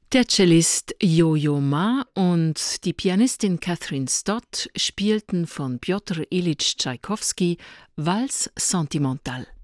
Der Cellist Yo-Yo Ma und die Pianistin Catherine Stott spielten von Pjotr Iljitsch Tschaikowski Valse sentimentale.